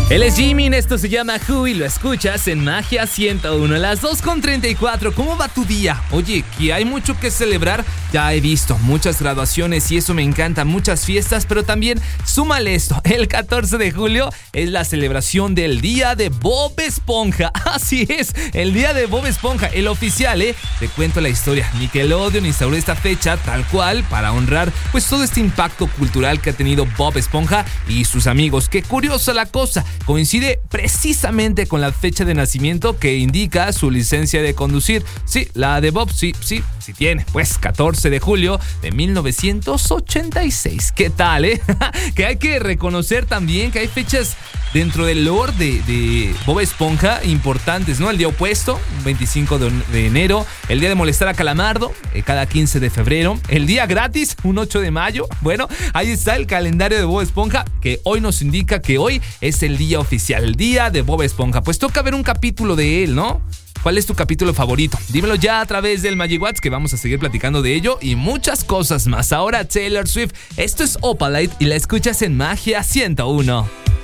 Él es Jimin, esto se llama Who y lo escuchas en Magia 101, las 2:34. ¿Cómo va tu día? Oye, que hay mucho que celebrar. Ya he visto muchas graduaciones y eso me encanta, muchas fiestas, pero también súmale esto. El 14 de julio es la celebración del Día de Bob Esponja. Así es, el Día de Bob Esponja, el oficial, Te cuento la historia. Nickelodeon instauró esta fecha tal cual para honrar pues todo este impacto cultural que ha tenido Bob Esponja y sus amigos. Qué curiosa la cosa. Coincide precisamente con la fecha de nacimiento que indica su licencia de conducir. Sí, la de Bob, sí tiene. Pues 14 de julio de 1986. ¿Qué tal, Que hay que reconocer también que hay fechas dentro del lore de Bob Esponja importantes, ¿no? El día opuesto, 25 de enero. El día de molestar a Calamardo, cada 15 de febrero. El día gratis, un 8 de mayo. Bueno, ahí está el calendario de Bob Esponja que hoy nos indica que hoy es el día oficial, el día de Bob Esponja. Pues toca ver un capítulo de él, ¿no? ¿Cuál es tu capítulo favorito? Dímelo ya a través del Magic Watts, que vamos a seguir platicando de ello y muchas cosas más. Ahora Taylor Swift, esto es Opalite y la escuchas en Magia 101.